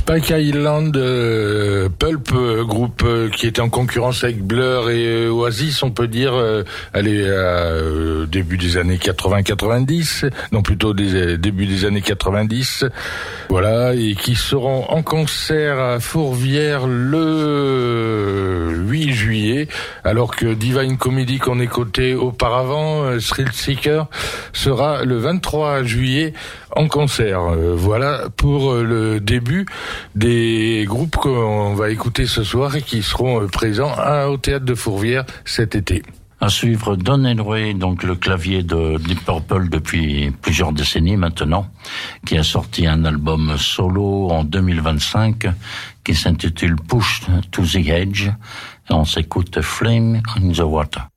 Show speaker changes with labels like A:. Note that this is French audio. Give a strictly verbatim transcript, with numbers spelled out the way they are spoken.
A: Spike Island, euh, Pulp, euh, groupe euh, qui était en concurrence avec Blur et euh, Oasis, on peut dire, euh, allez, à euh, début des années quatre-vingts quatre-vingt-dix, non plutôt des euh, début des années quatre-vingt-dix, voilà, et qui seront en concert à Fourvière le huit juillet, alors que Divine Comedy qu'on écoutait auparavant, euh, Thrill Seeker, sera le vingt-trois juillet en concert. Euh, voilà pour euh, le début des groupes qu'on va écouter ce soir et qui seront euh, présents à, au Théâtre de Fourvière cet été.
B: À suivre Don Henry, donc le clavier de Deep Purple depuis plusieurs décennies maintenant, qui a sorti un album solo en deux mille vingt-cinq qui s'intitule Push to the Edge. Et on s'écoute Flame in the Water.